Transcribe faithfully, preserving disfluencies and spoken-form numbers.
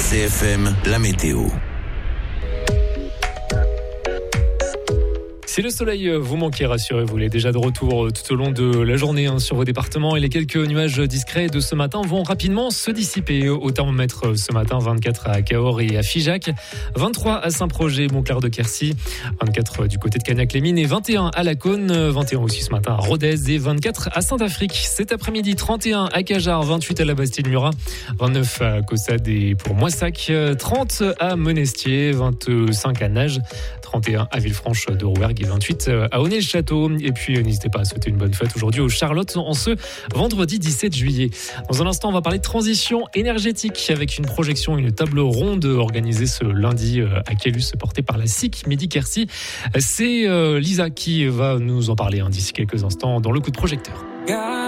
R C F M, la météo. Si le soleil vous manquait, rassurez-vous, il est déjà de retour tout au long de la journée hein, sur vos départements et les quelques nuages discrets de ce matin vont rapidement se dissiper. Au thermomètre ce matin, vingt-quatre à Cahors et à Figeac, vingt-trois à Saint-Projet, Montclair-de-Quercy, vingt-quatre du côté de Cagnac-les-Mines et vingt et un à Lacaune, vingt et un aussi ce matin à Rodez et vingt-quatre à Saint-Afrique. Cet après-midi, trente et un à Cajar, vingt-huit à la Bastille-Murat, vingt-neuf à Caussade et pour Moissac, trente à Monestier, vingt-cinq à Nages, trente et un à Villefranche de Rouergue et vingt-huit à Honnay-le-Château. Et puis n'hésitez pas à souhaiter une bonne fête aujourd'hui aux Charlotte en ce vendredi dix-sept juillet. Dans un instant, on va parler de transition énergétique avec une projection, une table ronde organisée ce lundi à Quélus, portée par la S I C Midi-Quercy. C'est Lisa qui va nous en parler hein, d'ici quelques instants dans le coup de projecteur.